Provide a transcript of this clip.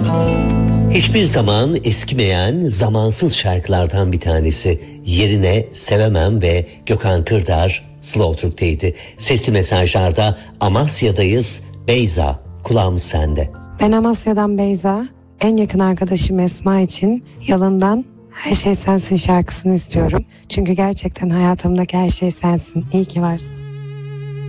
Hiçbir zaman eskimeyen zamansız şarkılardan bir tanesi. Yerine Sevemem ve Gökhan Kırdar Slow Türk'teydi. Sesli mesajlarda Amasya'dayız. Beyza, kulağım sende. Ben Amasya'dan Beyza. En yakın arkadaşım Esma için Yalın'dan Her Şey Sensin şarkısını istiyorum. Çünkü gerçekten hayatımdaki her şey sensin. İyi ki varsın.